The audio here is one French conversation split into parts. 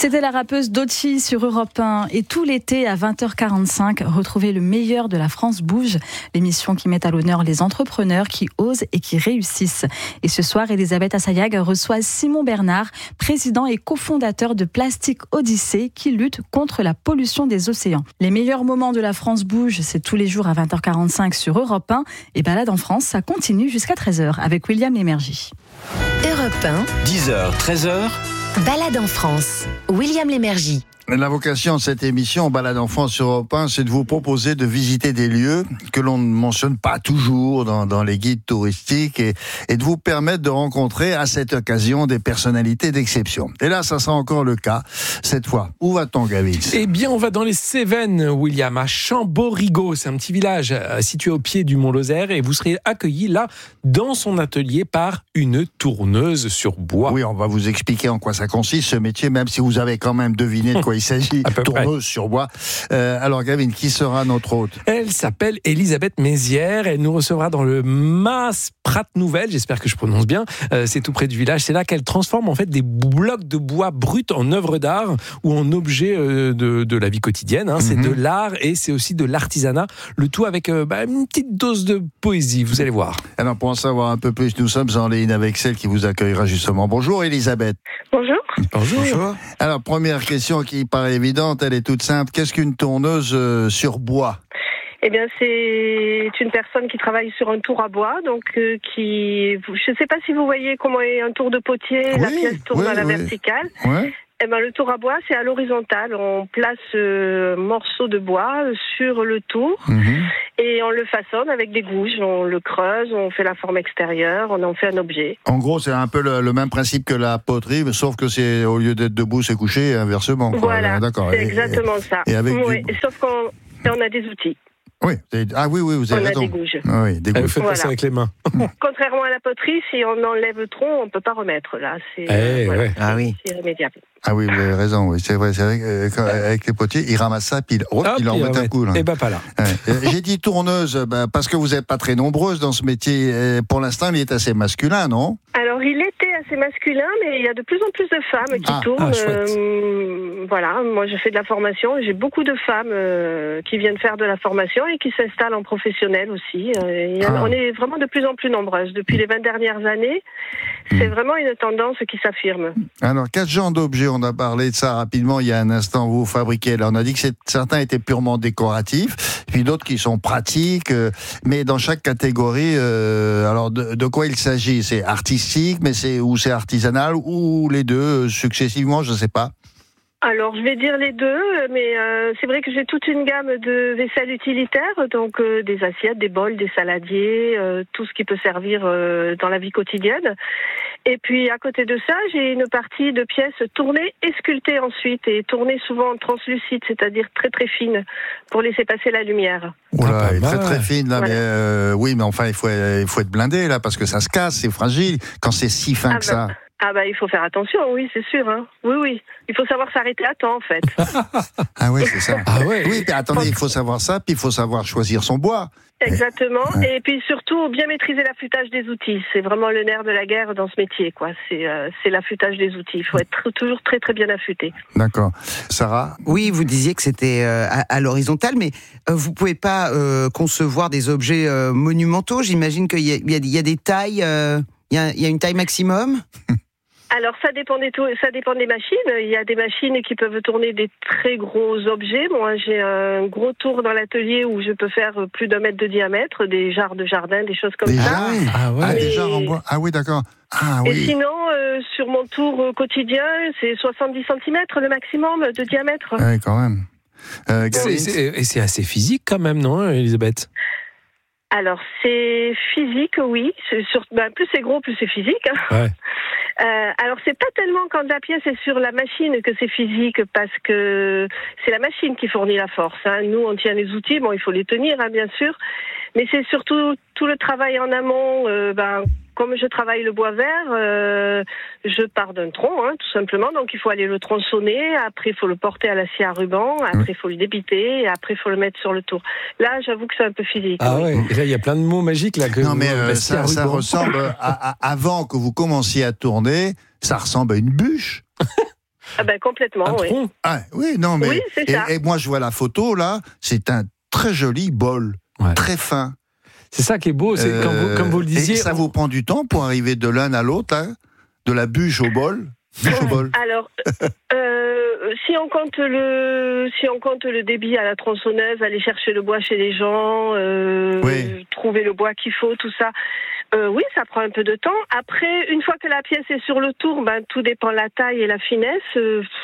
C'était la rappeuse Doechii sur Europe 1. Et tout l'été à 20h45, retrouvez le meilleur de La France bouge, l'émission qui met à l'honneur les entrepreneurs qui osent et qui réussissent. Et ce soir, Elisabeth Assayag reçoit Simon Bernard, président et cofondateur de Plastic Odyssey, qui lutte contre la pollution des océans. Les meilleurs moments de La France bouge, c'est tous les jours à 20h45 sur Europe 1. Et Balade en France, ça continue jusqu'à 13h avec William Lémergie. Europe 1, 10h, 13h. Balade en France, William Lémergie. La vocation de cette émission, Balade en France sur Europe 1, c'est de vous proposer de visiter des lieux que l'on ne mentionne pas toujours dans les guides touristiques et de vous permettre de rencontrer à cette occasion des personnalités d'exception. Et là, ça sera encore le cas cette fois. Où va-t-on, Gavin ? Eh bien, on va dans les Cévennes, William, à Chamborigot. C'est un petit village situé au pied du Mont Lozère et vous serez accueillis là, dans son atelier, par une tourneuse sur bois. Oui, on va vous expliquer en quoi ça consiste, ce métier, même si vous avez quand même deviné de quoi il s'agit. Tourneuse sur bois. Alors, Gavin, qui sera notre hôte ? Elle s'appelle Elisabeth Mézières. Elle nous recevra dans le Mas Prat Nouvelle. J'espère que je prononce bien. C'est tout près du village. C'est là qu'elle transforme en fait des blocs de bois bruts en œuvres d'art ou en objets de la vie quotidienne. C'est de l'art et c'est aussi de l'artisanat. Le tout avec une petite dose de poésie. Vous allez voir. Alors, pour en savoir un peu plus, nous sommes en ligne avec celle qui vous accueillera justement. Bonjour, Elisabeth. Bonjour. Bonjour. Alors, première question qui paraît évidente, elle est toute simple. Qu'est-ce qu'une tourneuse sur bois ? Eh bien, c'est une personne qui travaille sur un tour à bois, donc je ne sais pas si vous voyez comment est un tour de potier, la pièce tourne à la verticale. Ouais. Eh ben, le tour à bois, c'est à l'horizontale. On place un morceau de bois sur le tour et on le façonne avec des gouges. On le creuse, on fait la forme extérieure, on en fait un objet. En gros, c'est un peu le même principe que la poterie, sauf que c'est au lieu d'être debout, c'est couché, inversement. Voilà, d'accord. C'est exactement ça. Et avec sauf qu'on a des outils. Oui, vous avez raison. On a des gouges. Oui, des gouges. Vous faites ça avec les mains. Contrairement à la poterie, si on enlève le tronc, on ne peut pas remettre. Là, c'est c'est irrémédiable. Ah oui, vous avez raison. Oui, c'est vrai qu'avec les potiers, ils ramassent ça, puis ils en mettent un coup. Là. Et pas là. J'ai dit tourneuse, parce que vous n'êtes pas très nombreuses dans ce métier. Pour l'instant, il est assez masculin, non ? Alors, il était assez masculin, mais il y a de plus en plus de femmes qui tournent. Voilà, moi je fais de la formation. J'ai beaucoup de femmes qui viennent faire de la formation et qui s'installent en professionnel aussi. On est vraiment de plus en plus nombreuses. Depuis les 20 dernières années, c'est vraiment une tendance qui s'affirme. Alors, quel genre d'objets, on a parlé de ça rapidement il y a un instant, vous fabriquez. Là, on a dit que certains étaient purement décoratifs, puis d'autres qui sont pratiques. Mais dans chaque catégorie, alors de quoi il s'agit ? C'est artistique, mais c'est artisanal, ou les deux successivement, je ne sais pas. Alors, je vais dire les deux, mais c'est vrai que j'ai toute une gamme de vaisselle utilitaire, donc des assiettes, des bols, des saladiers, tout ce qui peut servir dans la vie quotidienne. Et puis, à côté de ça, j'ai une partie de pièces tournées et sculptées ensuite, et tournées souvent translucides, c'est-à-dire très très fines, pour laisser passer la lumière. Oula, très très fine là, voilà. Mais enfin, il faut être blindé là, parce que ça se casse, c'est fragile, quand c'est si fin que ça. Il faut faire attention, oui, c'est sûr. Hein. Oui. Il faut savoir s'arrêter à temps, en fait. Ah oui, c'est ça. Oui, mais attendez, il faut savoir ça, puis il faut savoir choisir son bois. Exactement. Et puis surtout, bien maîtriser l'affûtage des outils. C'est vraiment le nerf de la guerre dans ce métier, quoi. C'est l'affûtage des outils. Il faut être toujours très, très bien affûté. D'accord. Sarah ? Oui, vous disiez que c'était à l'horizontale, mais vous pouvez pas concevoir des objets monumentaux. J'imagine qu'il y a des tailles. Il y a une taille maximum ? Alors, ça dépend des machines. Il y a des machines qui peuvent tourner des très gros objets. Moi, j'ai un gros tour dans l'atelier où je peux faire plus d'1 mètre de diamètre, des jarres de jardin, des choses comme ça. Des jarres en bois. Ah oui, d'accord. Et sinon, sur mon tour quotidien, c'est 70 cm le maximum de diamètre. Oui, quand même. C'est assez physique quand même, non, Elisabeth ? Alors, c'est physique, oui. Plus c'est gros, plus c'est physique. Hein. Ouais. Alors, c'est pas tellement quand la pièce est sur la machine que c'est physique, parce que c'est la machine qui fournit la force. Hein. Nous, on tient les outils, il faut les tenir, hein, bien sûr. Mais c'est surtout tout le travail en amont. Comme je travaille le bois vert, je pars d'un tronc, hein, tout simplement. Donc, il faut aller le tronçonner. Après, il faut le porter à la scie à ruban. Après, il faut le débiter. Et après, il faut le mettre sur le tour. Là, j'avoue que c'est un peu physique. Ah oui. Et là, il y a plein de mots magiques là. Non, mais ça ressemble avant que vous commenciez à tourner. Ça ressemble à une bûche. Ah ben complètement, Un oui. tronc. Ah, oui, non, mais. Oui, c'est ça. Et moi, je vois la photo, là, c'est un très joli bol, très fin. C'est ça qui est beau, c'est comme vous le disiez. Et ça vous prend du temps pour arriver de l'un à l'autre, hein, de la bûche au bol. Alors, si on compte le débit à la tronçonneuse, aller chercher le bois chez les gens, trouver le bois qu'il faut, tout ça, oui, ça prend un peu de temps. Après, une fois que la pièce est sur le tour, tout dépend de la taille et la finesse.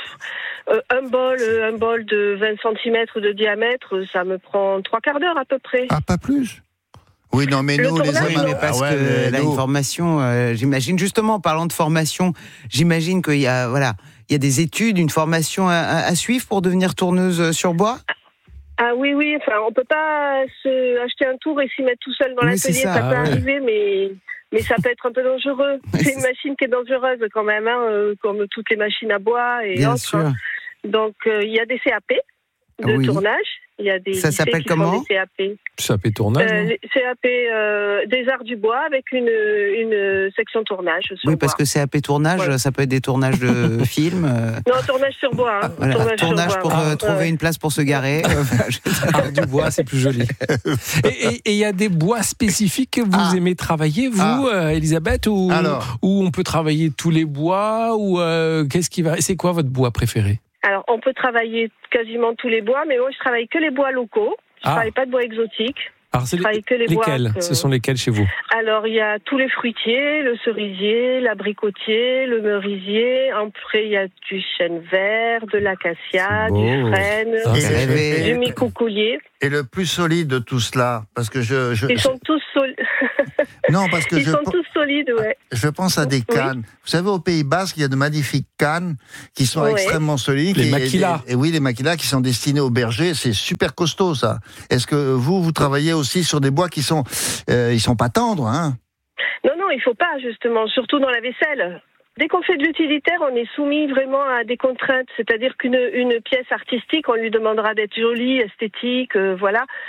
Un bol de 20 cm de diamètre, ça me prend 3/4 d'heure à peu près. Ah, pas plus? Oui, non, mais nous, les Oui, mais parce que là, une formation, j'imagine, justement, en parlant de formation, j'imagine qu'il y a, il y a des études, une formation à suivre pour devenir tourneuse sur bois? Ah oui, enfin, on peut pas acheter un tour et s'y mettre tout seul dans l'atelier, ça peut arriver, mais ça peut être un peu dangereux. C'est une machine qui est dangereuse quand même, hein, comme toutes les machines à bois et Bien autres. sûr. Donc, il y a des CAP de tournage. Il y a des ça s'appelle comment? Des CAP. CAP tournage. CAP des arts du bois avec une section tournage. Oui, parce que CAP tournage, ça peut être des tournages de films. Non, tournage sur bois. Hein. Tournage pour trouver une place pour se garer. Art du bois, c'est plus joli. Et il y a des bois spécifiques que vous aimez travailler, vous, Elisabeth, ou on peut travailler tous les bois, ou c'est quoi votre bois préféré? Alors, on peut travailler quasiment tous les bois, mais moi, je travaille que les bois locaux. Je travaille pas de bois exotiques. Alors, lesquels? Ce sont lesquels chez vous? Alors, il y a tous les fruitiers, le cerisier, l'abricotier, le merisier. Après, il y a du chêne vert, de l'acacia, du frêne, du micoucoulier. Et le plus solide de tout cela, parce que Ils sont tous solides. Non, parce que Ils sont tous solides, ouais. Je pense à des cannes. Vous savez, au Pays Basque, il y a de magnifiques cannes qui sont extrêmement solides. Les maquilas. Et oui, les maquilas qui sont destinés aux bergers, c'est super costaud, ça. Est-ce que vous travaillez aussi sur des bois qui sont, ils sont pas tendres, hein? Non, il faut pas, justement, surtout dans la vaisselle. Dès qu'on fait de l'utilitaire, on est soumis vraiment à des contraintes. C'est-à-dire qu'une pièce artistique, on lui demandera d'être jolie, esthétique, voilà.